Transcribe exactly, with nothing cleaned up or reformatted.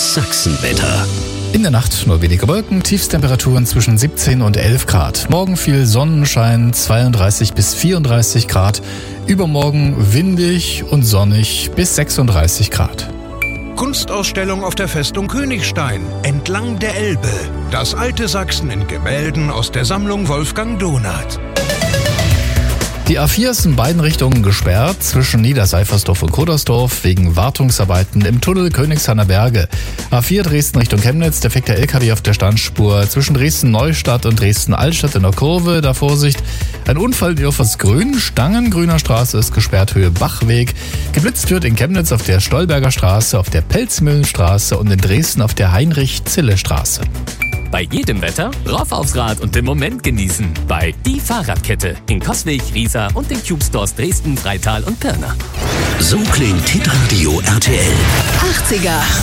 Das Sachsenwetter. In der Nacht nur wenige Wolken, Tiefstemperaturen zwischen siebzehn und elf Grad. Morgen viel Sonnenschein, zweiunddreißig bis vierunddreißig Grad. Übermorgen windig und sonnig bis sechsunddreißig Grad. Kunstausstellung auf der Festung Königstein, entlang der Elbe. Das alte Sachsen in Gemälden aus der Sammlung Wolfgang Donath. Die A vier ist in beiden Richtungen gesperrt, zwischen Niederseifersdorf und Kodersdorf wegen Wartungsarbeiten im Tunnel Königshainer Berge. A vier Dresden Richtung Chemnitz, defekter L K W auf der Standspur zwischen Dresden-Neustadt und Dresden-Altstadt in der Kurve. Da Vorsicht, ein Unfall in Irfersgrün, Stangengrüner Straße ist gesperrt, Höhe Bachweg. Geblitzt wird in Chemnitz auf der Stolberger Straße, auf der Pelzmühlenstraße und in Dresden auf der Heinrich-Zille-Straße. Bei jedem Wetter rauf aufs Rad und den Moment genießen. Bei Die Fahrradkette in Coswig, Riesa und den Cube Stores Dresden, Freital und Pirna. So klingt Hitradio R T L. achtziger